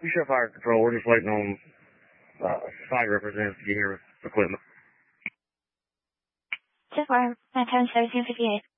You should fire control. We're just waiting on site representatives to get here with equipment. So far, 10:17:58.